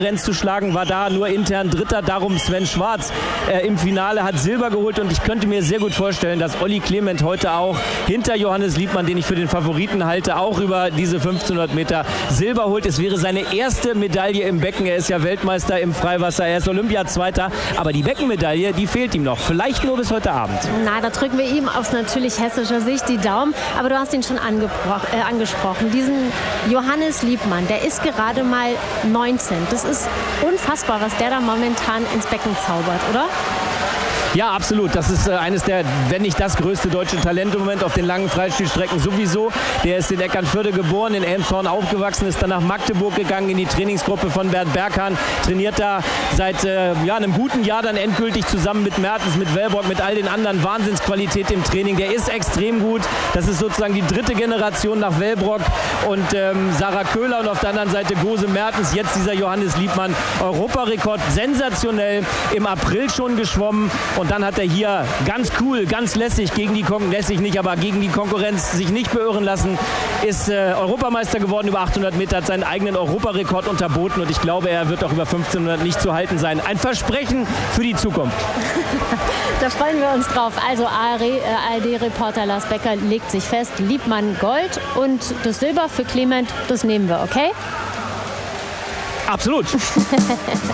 zu schlagen, war da nur intern Dritter, darum Sven Schwarz im Finale hat Silber geholt und ich könnte mir sehr gut vorstellen, dass Olli Clement heute auch hinter Johannes Liebmann, den ich für den Favoriten halte, auch über diese 1500 Meter Silber holt. Es wäre seine erste Medaille im Becken, er ist ja Weltmeister im Freiwasser, er ist Olympiazweiter, aber die Beckenmedaille, die fehlt ihm noch, vielleicht nur bis heute Abend. Na, da drücken wir ihm aus natürlich hessischer Sicht die Daumen, aber du hast ihn schon angesprochen, diesen Johannes Liebmann, der ist gerade mal 19, das ist unfassbar, was der da momentan ins Becken zaubert, oder? Ja, absolut. Das ist eines der, wenn nicht das größte deutsche Talent im Moment auf den langen Freistilstrecken sowieso. Der ist in Eckernförde geboren, in Elmshorn aufgewachsen, ist dann nach Magdeburg gegangen in die Trainingsgruppe von Bernd Berghahn, trainiert da seit einem guten Jahr dann endgültig zusammen mit Mertens, mit Wellbrock, mit all den anderen. Wahnsinnsqualität im Training. Der ist extrem gut. Das ist sozusagen die dritte Generation nach Wellbrock und Sarah Köhler und auf der anderen Seite Gose Mertens. Jetzt dieser Johannes Liebmann. Europarekord, sensationell, im April schon geschwommen. Und dann hat er hier ganz cool, ganz lässig gegen die Konkurrenz sich nicht beirren lassen, ist Europameister geworden über 800 Meter, hat seinen eigenen Europarekord unterboten und ich glaube, er wird auch über 1500 nicht zu halten sein. Ein Versprechen für die Zukunft. Da freuen wir uns drauf. Also ARD-Reporter Lars Becker legt sich fest, Liebmann Gold und das Silber für Clement, das nehmen wir, okay? Absolut.